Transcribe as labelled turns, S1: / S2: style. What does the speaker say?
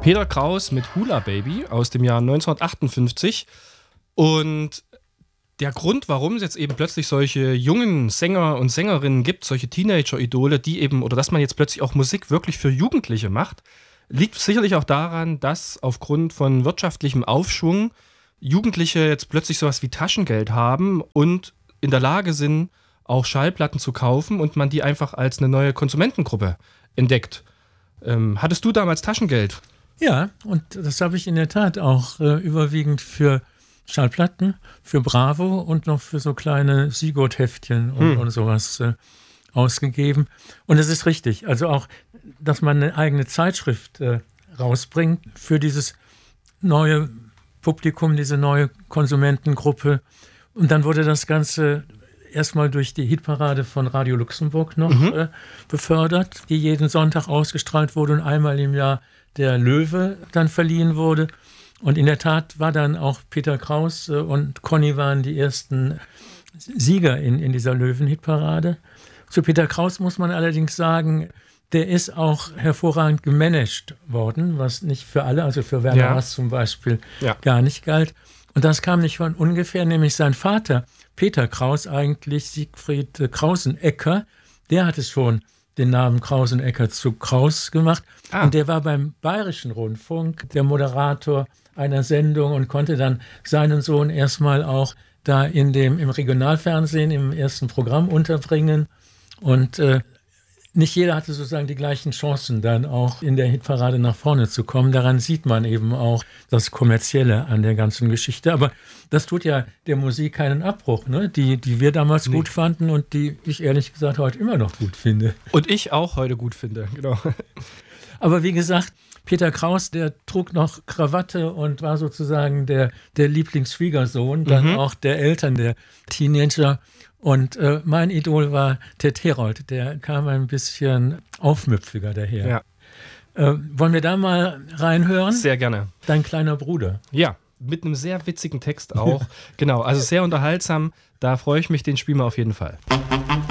S1: Peter Kraus mit Hula Baby aus dem Jahr 1958. Und der Grund, warum es jetzt eben plötzlich solche jungen Sänger und Sängerinnen gibt, solche Teenager-Idole, die eben, oder dass man jetzt plötzlich auch Musik wirklich für Jugendliche macht, liegt sicherlich auch daran, dass aufgrund von wirtschaftlichem Aufschwung Jugendliche jetzt plötzlich sowas wie Taschengeld haben und in der Lage sind, auch Schallplatten zu kaufen und man die einfach als eine neue Konsumentengruppe entdeckt. Hattest du damals Taschengeld?
S2: Ja, und das habe ich in der Tat auch überwiegend für Schallplatten, für Bravo und noch für so kleine Sigurd-Heftchen und sowas ausgegeben. Und es ist richtig, also auch, dass man eine eigene Zeitschrift rausbringt für dieses neue Publikum, diese neue Konsumentengruppe. Und dann wurde das Ganze erstmal durch die Hitparade von Radio Luxemburg noch befördert, die jeden Sonntag ausgestrahlt wurde und einmal im Jahr der Löwe dann verliehen wurde. Und in der Tat war dann auch Peter Kraus und Conny waren die ersten Sieger in dieser Löwen-Hitparade. Zu Peter Kraus muss man allerdings sagen, der ist auch hervorragend gemanagt worden, was nicht für alle, also für Werner Haas zum Beispiel, gar nicht galt. Und das kam nicht von ungefähr, nämlich sein Vater, Peter Kraus, eigentlich Siegfried Krausenecker, der hat es schon den Namen Krausenecker zu Kraus gemacht. Und der war beim Bayerischen Rundfunk der Moderator einer Sendung und konnte dann seinen Sohn erstmal auch da im Regionalfernsehen im ersten Programm unterbringen. Und nicht jeder hatte sozusagen die gleichen Chancen, dann auch in der Hitparade nach vorne zu kommen. Daran sieht man eben auch das Kommerzielle an der ganzen Geschichte. Aber das tut ja der Musik keinen Abbruch, ne? Die wir damals gut fanden und die ich ehrlich gesagt heute immer noch gut finde.
S1: Und ich auch heute gut finde, genau.
S2: Aber wie gesagt, Peter Kraus, der trug noch Krawatte und war sozusagen der Lieblingsschwiegersohn, dann auch der Eltern der Teenager. Und mein Idol war Ted Herold, der kam ein bisschen aufmüpfiger daher. Ja. Wollen wir da mal reinhören?
S1: Sehr gerne.
S2: Dein kleiner Bruder.
S1: Ja, mit einem sehr witzigen Text auch. Genau, also sehr unterhaltsam. Da freue ich mich, den spielen wir auf jeden Fall.